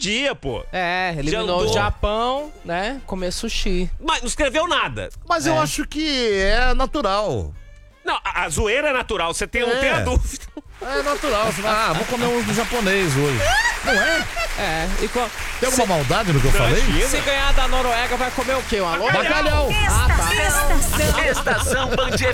dia, pô. Eliminou andou. o Japão, né? Comer sushi. Mas não escreveu nada. Mas eu acho que é natural. Não, a zoeira é natural, você tem a dúvida. É natural. Você fala, vou comer um do japonês hoje. Não é? Tem alguma maldade no que eu falei? Se ganhar da Noruega, vai comer o quê? Um alô? Bacalhau. Estação Estação Band